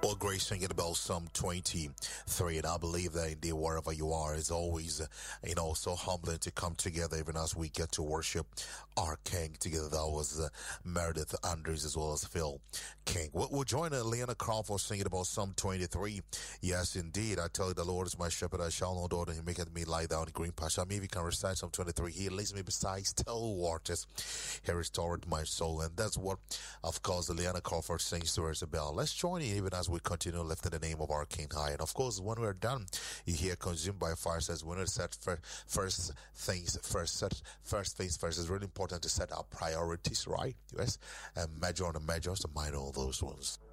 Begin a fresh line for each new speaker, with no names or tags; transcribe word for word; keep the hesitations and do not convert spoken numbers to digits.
Well, great singing about Psalm twenty-three, and I believe that indeed wherever you are is always, uh, you know, so humbling to come together even as we get to worship our King together. That was uh, Meredith Andrews as well as Phil King. We'll, we'll join uh, Leanna Crawford singing about Psalm twenty-three. Yes, indeed, I tell you, the Lord is my shepherd, I shall not want, and he maketh me lie down in green pasture. I mean, if you can recite Psalm twenty-three, he leads me beside still waters. He restored my soul, and that's what, of course, the Leanna Crawford sings to Isabel. Let's join in even as we continue lifting the name of our King high. And of course, when we're done, you hear Consumed by Fire says, when we set first things first, set first things first, it's really important to set our priorities right, yes, and measure on the measures to mind all those ones.